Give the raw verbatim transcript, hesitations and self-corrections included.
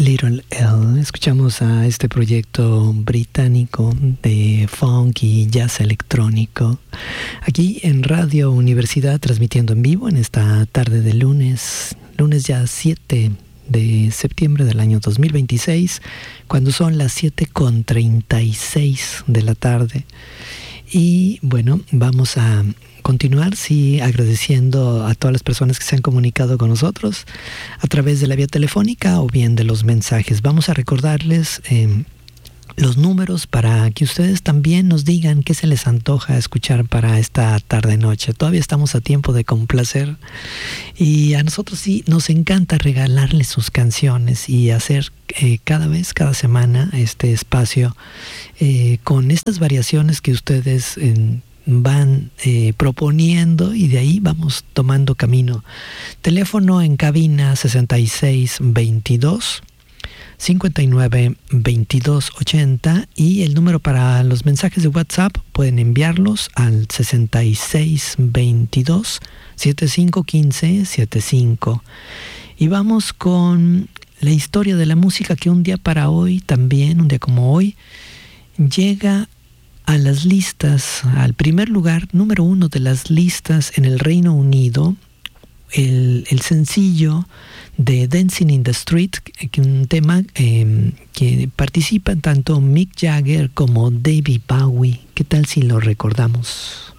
Little L. Escuchamos a este proyecto británico de funk y jazz electrónico aquí en Radio Universidad, transmitiendo en vivo en esta tarde de lunes, lunes ya siete de septiembre del año dos mil veintiséis, cuando son las siete con treinta y seis de la tarde. Y bueno, vamos a continuar, sí, agradeciendo a todas las personas que se han comunicado con nosotros a través de la vía telefónica o bien de los mensajes. Vamos a recordarles eh, los números para que ustedes también nos digan qué se les antoja escuchar para esta tarde-noche. Todavía estamos a tiempo de complacer y a nosotros sí nos encanta regalarles sus canciones y hacer eh, cada vez, cada semana este espacio eh, con estas variaciones que ustedes eh, van eh, proponiendo, y de ahí vamos tomando camino. Teléfono en cabina sesenta y seis veintidós cincuenta y nueve veintidós ochenta, y el número para los mensajes de WhatsApp pueden enviarlos al sesenta y seis veintidós setenta y cinco quince setenta y cinco. Y vamos con la historia de la música que un día para hoy, también un día como hoy, llega a las listas, al primer lugar, número uno de las listas en el Reino Unido, el, el sencillo de Dancing in the Street, que un tema eh, que participan tanto Mick Jagger como David Bowie. ¿Qué tal si lo recordamos?